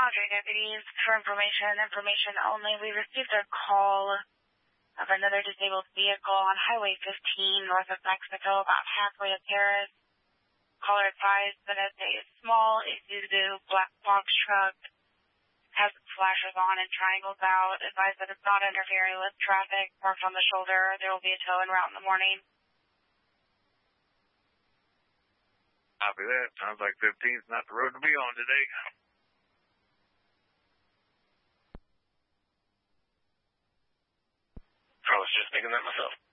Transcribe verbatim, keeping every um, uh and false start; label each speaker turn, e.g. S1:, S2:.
S1: Padre deputies for information, information only. We received a call of another disabled vehicle on Highway fifteen north of Mexico, about halfway to Paris. Caller advised that it's a small Isuzu black box truck, has its flashers on and triangles out. Advised that it's not interfering with traffic, parked on the shoulder. There will be a tow en route in the morning.
S2: Copy that. Sounds like fifteen's not the road to be on today. I was just thinking that myself.